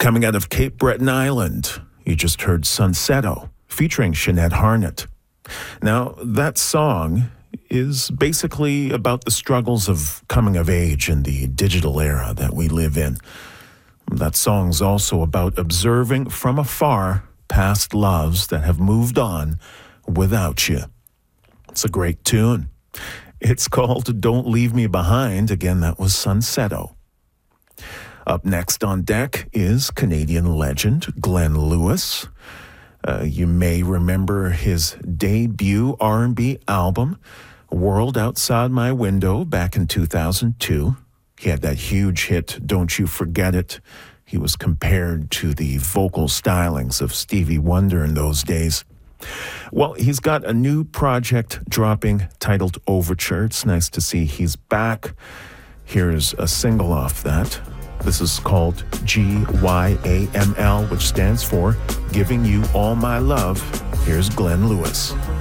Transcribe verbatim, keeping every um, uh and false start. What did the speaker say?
Coming out of Cape Breton Island, you just heard Sunsetto, featuring Sinead Harnett. Now, that song is basically about the struggles of coming of age in the digital era that we live in. That song's also about observing from afar past loves that have moved on without you. It's a great tune. It's called Don't Leave Me Behind. Again, that was Sunsetto. Up next on deck is Canadian legend Glenn Lewis. Uh, you may remember his debut R and B album, World Outside My Window, back in two thousand two. He had that huge hit, Don't You Forget It. He was compared to the vocal stylings of Stevie Wonder in those days. Well, he's got a new project dropping titled Overture. It's nice to see he's back. Here's a single off that. This is called G Y A M L, which stands for Giving You All My Love. Here's Glenn Lewis.